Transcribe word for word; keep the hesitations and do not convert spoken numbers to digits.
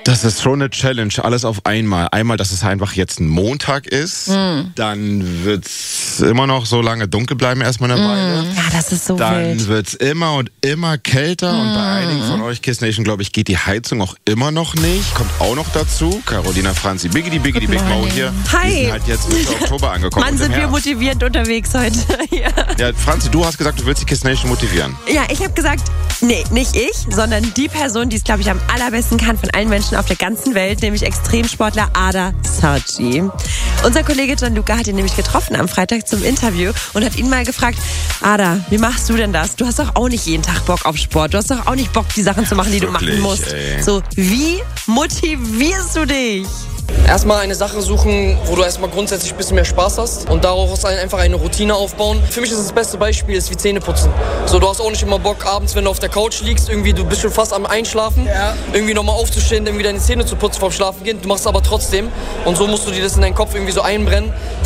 Das ist schon eine Challenge, alles auf einmal. Einmal, dass es einfach jetzt ein Montag ist, mm. dann wird es immer noch so lange dunkel bleiben, erstmal eine mm. Weile. Ja, das ist so Dann wild. wird es immer und immer kälter mm. und bei einigen von euch, Kiss Nation, glaube ich, geht die Heizung auch immer noch nicht. Kommt auch noch dazu. Carolina Franzi, Biggity, Biggity, Big Mo hier. Hi. Wir sind halt jetzt Mitte Oktober angekommen. Mann, sind wir motivierend unterwegs heute. ja. ja, Franzi, du hast gesagt, du willst die Kiss Nation motivieren. Ja, ich habe gesagt, nee, nicht ich, sondern die Person, die es, glaube ich, am allerbesten kann von allen Menschen auf der ganzen Welt, nämlich Extremsportler Ada Sarci. Unser Kollege Gianluca hat ihn nämlich getroffen am Freitag zum Interview und hat ihn mal gefragt, Ada, wie machst du denn das? Du hast doch auch nicht jeden Tag Bock auf Sport. Du hast doch auch nicht Bock, die Sachen zu machen, die Wirklich, du machen musst. Ey. So, wie motivierst du dich? Erstmal eine Sache suchen, wo du erstmal grundsätzlich ein bisschen mehr Spaß hast und daraus einfach eine Routine aufbauen. Für mich ist das beste Beispiel ist wie Zähneputzen. So, du hast auch nicht immer Bock abends, wenn du auf der Couch liegst, irgendwie du bist schon fast am Einschlafen, ja. irgendwie nochmal aufzustehen, irgendwie deine Zähne zu putzen vorm Schlafen gehen. Du machst es aber trotzdem und so musst du dir das in deinen Kopf irgendwie so einbrennen.